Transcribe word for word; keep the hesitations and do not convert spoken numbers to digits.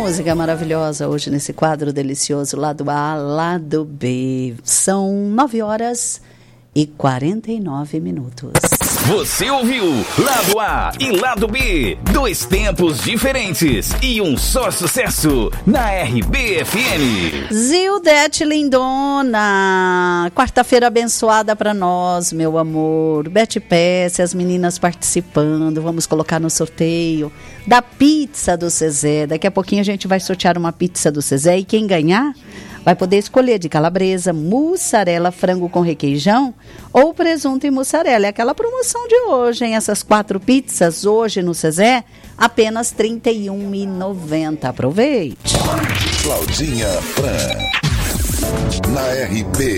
música maravilhosa hoje nesse quadro delicioso, lado A, lado B. São nove horas e quarenta e nove minutos. Você ouviu Lado A e Lado B, dois tempos diferentes e um só sucesso na R B F M. Zildete lindona, quarta-feira abençoada para nós, meu amor. Bete Pesce, as meninas participando, vamos colocar no sorteio da pizza do Zezé. Daqui a pouquinho a gente vai sortear uma pizza do Zezé e quem ganhar vai poder escolher de calabresa, mussarela, frango com requeijão ou presunto e mussarela. É aquela promoção de hoje, hein? Essas quatro pizzas hoje no Zezé, apenas trinta e um reais e noventa centavos. Aproveite. Claudinha Pran, na R B